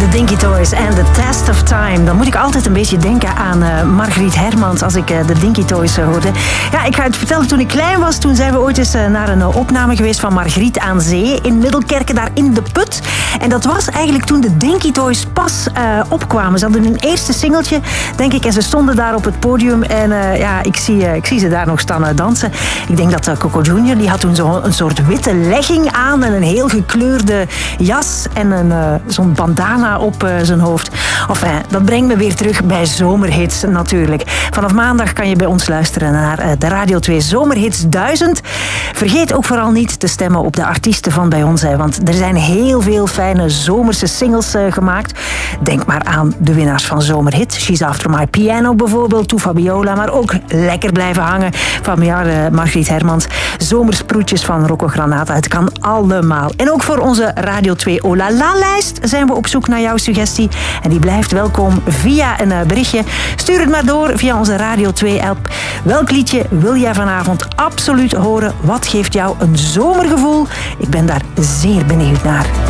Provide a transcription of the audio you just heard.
Dinky Toys en The Test of Time. Dan moet ik altijd een beetje denken aan Margriet Hermans als ik de Dinky Toys hoorde. Ja, ik ga het vertellen. Toen ik klein was, toen zijn we ooit eens naar een opname geweest van Margriet aan Zee in Middelkerken, daar in de Put. En dat was eigenlijk toen de Dinky Toys pas opkwamen. Ze hadden hun eerste singeltje, denk ik, en ze stonden daar op het podium. En ik zie ze daar nog staan dansen. Ik denk dat Coco Junior, die had toen een soort witte legging aan en een heel gekleurde jas en zo'n bandana op zijn hoofd. Dat brengt me weer terug bij Zomerhits natuurlijk. Vanaf maandag kan je bij ons luisteren naar de Radio 2 Zomerhits 1000. Vergeet ook vooral niet te stemmen op de artiesten van bij ons. Want er zijn heel veel fijne zomerse singles gemaakt. Denk maar aan de winnaars van Zomerhit. She's After My Piano bijvoorbeeld, To Fabiola. Maar ook Lekker Blijven Hangen van Margriet Hermans. Zomersproetjes van Rocco Granata. Het kan allemaal. En ook voor onze Radio 2 Oh La La lijst zijn we op zoek naar jouw suggestie. En die blijft welkom via een berichtje. Stuur het maar door via onze Radio 2 app. Welk liedje wil jij vanavond absoluut horen? Wat geeft jou een zomergevoel? Ik ben daar zeer benieuwd naar.